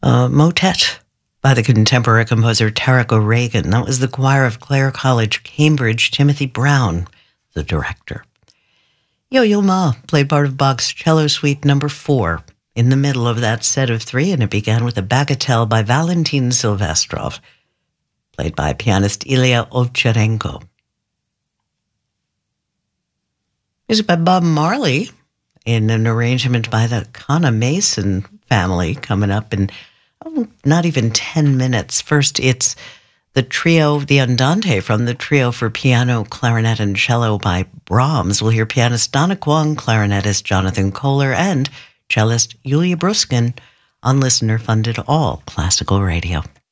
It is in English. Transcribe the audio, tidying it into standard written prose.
motet by the contemporary composer Tarek O'Regan. That was the choir of Clare College, Cambridge. Timothy Brown, the director. Yo-Yo Ma played part of Bach's Cello Suite No. 4 in the middle of that set of three, and it began with a bagatelle by Valentin Silvestrov, played by pianist Ilya Ovcharenko. Music by Bob Marley in an arrangement by the Kana Mason family coming up in not even 10 minutes. First, it's the trio, the Andante from the trio for piano, clarinet, and cello by Brahms. We'll hear pianist Donna Kwong, clarinetist Jonathan Kohler, and cellist Yulia Bruskin on listener-funded all classical radio.